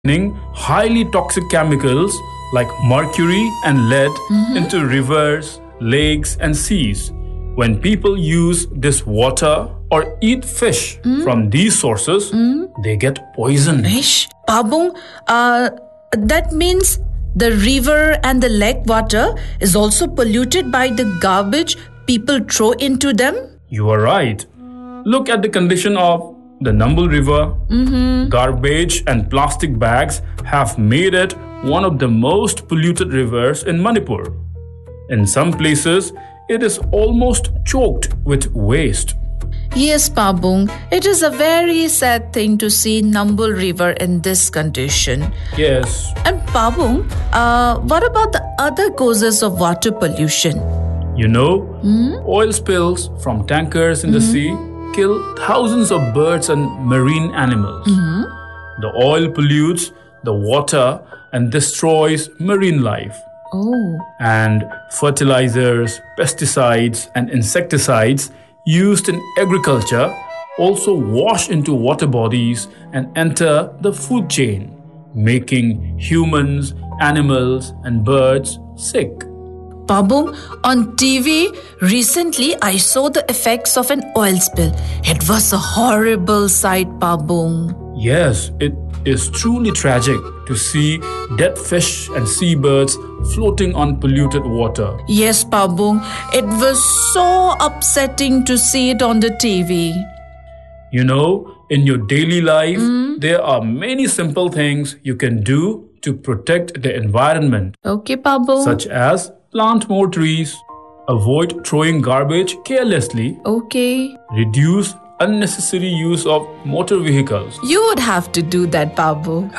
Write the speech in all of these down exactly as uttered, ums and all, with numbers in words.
highly toxic chemicals like mercury and lead mm-hmm. into rivers, lakes, and seas. When people use this water or eat fish mm. from these sources, mm. they get poisoned. Fish? Pabung, uh, that means the river and the lake water is also polluted by the garbage people throw into them? You are right. Look at the condition of the Nambu River. Mm-hmm. Garbage and plastic bags have made it one of the most polluted rivers in Manipur. In some places, it is almost choked with waste. Yes, Pabung, it is a very sad thing to see Nambu River in this condition. Yes. And Pabung, uh, what about the other causes of water pollution? You know, mm? oil spills from tankers in mm-hmm. the sea kill thousands of birds and marine animals. Mm-hmm. The oil pollutes the water and destroys marine life. Oh. And fertilizers, pesticides, and insecticides used in agriculture also wash into water bodies and enter the food chain, making humans, animals, and birds sick. Pabung, on T V, recently I saw the effects of an oil spill. It was a horrible sight, Pabung. Yes, it is truly tragic to see dead fish and seabirds floating on polluted water. Yes, Pabung, it was so upsetting to see it on the T V. You know, in your daily life, mm. there are many simple things you can do to protect the environment. Okay, Pabung. Such as plant more trees, avoid throwing garbage carelessly. Okay. Reduce unnecessary use of motor vehicles. You would have to do that, Babu.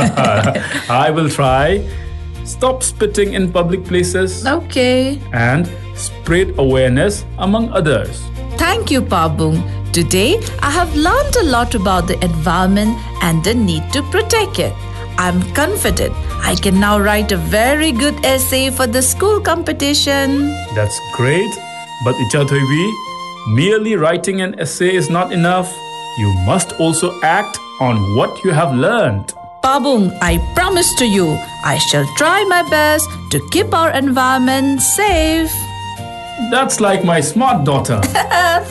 I will try. Stop spitting in public places. Okay. And spread awareness among others. Thank you, Pabung. Today, I have learned a lot about the environment and the need to protect it. I'm confident I can now write a very good essay for the school competition. That's great. But Ichathaibi, merely writing an essay is not enough. You must also act on what you have learned. Pabung, I promise to you, I shall try my best to keep our environment safe. That's like my smart daughter.